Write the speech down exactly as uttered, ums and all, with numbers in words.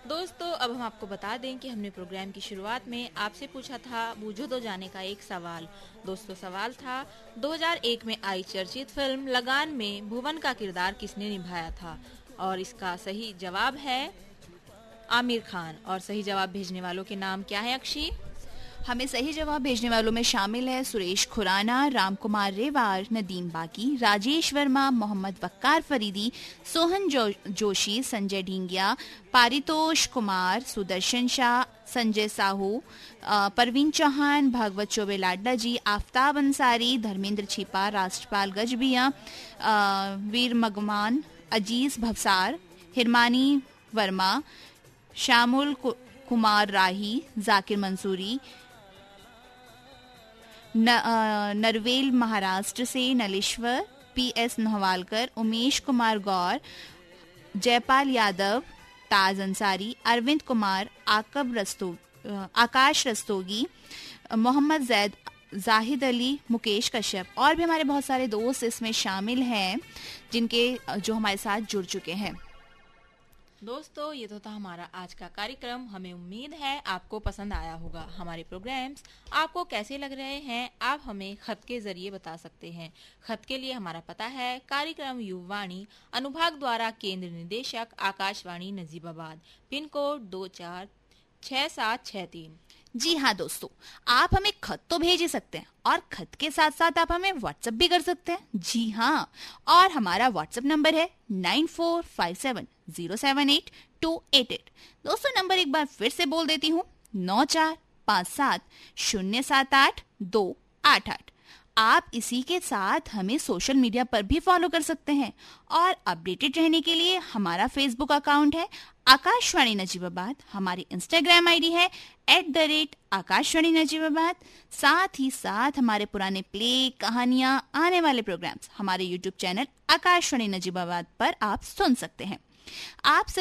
दोस्तों, अब हम आपको बता दें कि हमने प्रोग्राम की शुरुआत में आपसे पूछा था बूझो तो जाने का एक सवाल। दोस्तों, सवाल था दो हज़ार एक में आई चर्चित फिल्म लगान में भुवन का किरदार किसने निभाया था, और इसका सही जवाब है आमिर खान। और सही जवाब भेजने वालों के नाम क्या है अक्षी? हमें सही जवाब भेजने वालों में शामिल है सुरेश खुराना, रामकुमार रेवार, नदीम बाकी, राजेश वर्मा, मोहम्मद वक्कार फरीदी, सोहन जो, जोशी, संजय ढींगिया, पारितोष कुमार, सुदर्शन शाह, संजय साहू, परवीन चौहान, भागवत चौबे लाडला जी, आफ्ताब अंसारी, धर्मेंद्र छिपा, राष्ट्रपाल गजबिया, वीर मगमान, अजीज भवसार, हिरमानी वर्मा, श्यामुल कुमार राही, जाकिर मंसूरी, न, आ, नरवेल महाराष्ट्र से नलेश्वर, पी एस नहवालकर, उमेश कुमार गौर, जयपाल यादव, ताज अंसारी, अरविंद कुमार, आकब रस्तो आकाश रस्तोगी, मोहम्मद जैद, जाहिद अली, मुकेश कश्यप और भी हमारे बहुत सारे दोस्त इसमें शामिल हैं जिनके जो हमारे साथ जुड़ चुके हैं। दोस्तों, ये तो था हमारा आज का कार्यक्रम। हमें उम्मीद है आपको पसंद आया होगा। हमारे प्रोग्राम्स आपको कैसे लग रहे हैं आप हमें खत के जरिए बता सकते हैं। खत के लिए हमारा पता है कार्यक्रम युववाणी, अनुभाग द्वारा केंद्र निदेशक, आकाशवाणी नजीबाबाद, पिन कोड दो चार छह सात छह तीन। जी हाँ दोस्तों, आप हमें खत तो भेज ही सकते हैं और खत के साथ साथ आप हमें व्हाट्सएप भी कर सकते हैं। जी हाँ, और हमारा व्हाट्सएप नंबर है nine four five seven zero seven eight to eight eight. दोस्तों, नंबर एक बार फिर से बोल देती हूँ, नौ चार पाँच सात शून्य सात आठ दो आठ आठ। आप इसी के साथ हमें सोशल मीडिया पर भी फॉलो कर सकते हैं और अपडेटेड रहने के लिए हमारा फेसबुक अकाउंट है आकाशवाणी नजीबाबाद, हमारी इंस्टाग्राम आईडी है at the rate Akashvani Najibabad. साथ ही साथ हमारे पुराने प्ले, कहानियां, आने वाले प्रोग्राम्स हमारे यूट्यूब चैनल आकाशवाणी नजीबाबाद पर आप सुन सकते हैं। आप